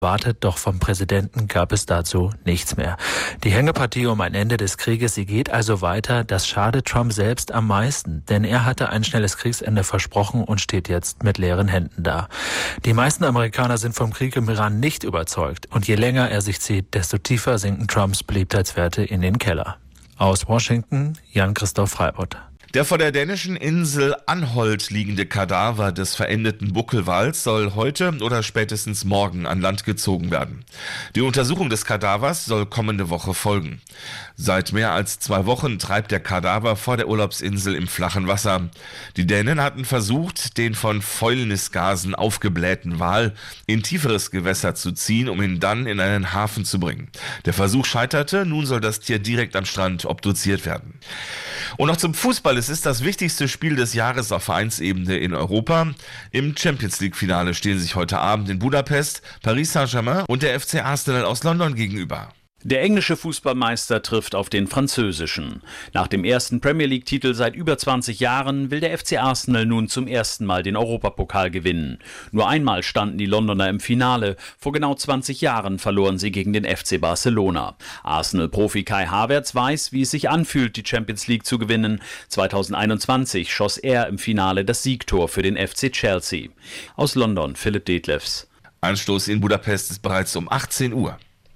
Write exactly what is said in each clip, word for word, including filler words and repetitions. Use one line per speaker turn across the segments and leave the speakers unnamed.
erwartet, doch vom Präsidenten gab es dazu nichts mehr. Die Hängepartie um ein Ende des Krieges, sie geht also weiter. Das schadet Trump selbst am meisten, denn er hatte ein schnelles Kriegsende versprochen und steht jetzt mit leeren Händen da. Die meisten Amerikaner sind vom Krieg im Iran nicht überzeugt und je länger er sich zieht, desto tiefer sinken Trumps Beliebtheitswerte in den Keller. Aus Washington, Jan-Christoph Freibott.
Der vor der dänischen Insel Anholt liegende Kadaver des verendeten Buckelwals soll heute oder spätestens morgen an Land gezogen werden. Die Untersuchung des Kadavers soll kommende Woche folgen. Seit mehr als zwei Wochen treibt der Kadaver vor der Urlaubsinsel im flachen Wasser. Die Dänen hatten versucht, den von Fäulnisgasen aufgeblähten Wal in tieferes Gewässer zu ziehen, um ihn dann in einen Hafen zu bringen. Der Versuch scheiterte, nun soll das Tier direkt am Strand obduziert werden. Und noch zum Fußball. Es ist das wichtigste Spiel des Jahres auf Vereinsebene in Europa. Im Champions-League-Finale stehen sich heute Abend in Budapest Paris Saint-Germain und der F C Arsenal aus London gegenüber.
Der englische Fußballmeister trifft auf den französischen. Nach dem ersten Premier League-Titel seit über zwanzig Jahren will der F C Arsenal nun zum ersten Mal den Europapokal gewinnen. Nur einmal standen die Londoner im Finale. Vor genau zwanzig Jahren verloren sie gegen den F C Barcelona. Arsenal-Profi Kai Havertz weiß, wie es sich anfühlt, die Champions League zu gewinnen. zweitausendeinundzwanzig schoss er im Finale das Siegtor für den F C Chelsea. Aus London, Philipp Detlefs.
Anstoß in Budapest ist bereits um achtzehn Uhr.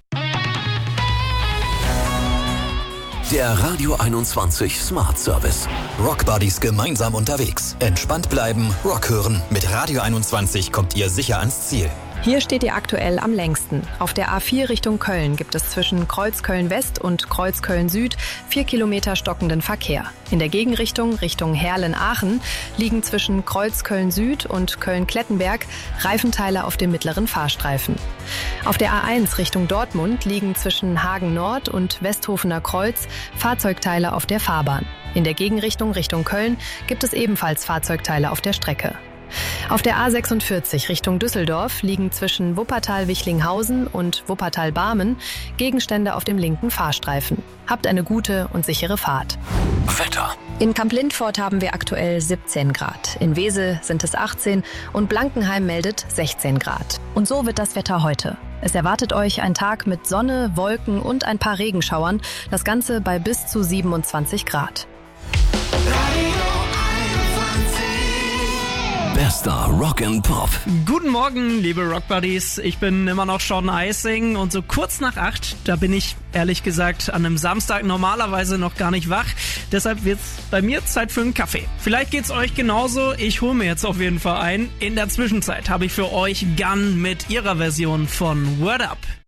Der Radio einundzwanzig Smart Service. Rock Buddies gemeinsam unterwegs. Entspannt bleiben, Rock hören. Mit Radio einundzwanzig kommt ihr sicher ans Ziel.
Hier steht ihr aktuell am längsten. Auf der A vier Richtung Köln gibt es zwischen Kreuzköln-West und Kreuzköln-Süd vier Kilometer stockenden Verkehr. In der Gegenrichtung, Richtung Herlen-Aachen, liegen zwischen Kreuzköln-Süd und Köln-Klettenberg Reifenteile auf dem mittleren Fahrstreifen. Auf der A eins Richtung Dortmund liegen zwischen Hagen-Nord und Westhofener Kreuz Fahrzeugteile auf der Fahrbahn. In der Gegenrichtung, Richtung Köln, gibt es ebenfalls Fahrzeugteile auf der Strecke. Auf der A sechsundvierzig Richtung Düsseldorf liegen zwischen Wuppertal-Wichlinghausen und Wuppertal-Barmen Gegenstände auf dem linken Fahrstreifen. Habt eine gute und sichere Fahrt.
Wetter.
In Kamp-Lindfort haben wir aktuell siebzehn Grad. In Wesel sind es achtzehn und Blankenheim meldet sechzehn Grad. Und so wird das Wetter heute. Es erwartet euch ein Tag mit Sonne, Wolken und ein paar Regenschauern. Das Ganze bei bis zu siebenundzwanzig Grad.
Bester Rock and Pop.
Guten Morgen, liebe Rock Buddies. Ich bin immer noch Sean Eising und so kurz nach acht, da bin ich ehrlich gesagt an einem Samstag normalerweise noch gar nicht wach. Deshalb wird's bei mir Zeit für einen Kaffee. Vielleicht geht's euch genauso. Ich hole mir jetzt auf jeden Fall einen. In der Zwischenzeit habe ich für euch Gun mit ihrer Version von Word Up.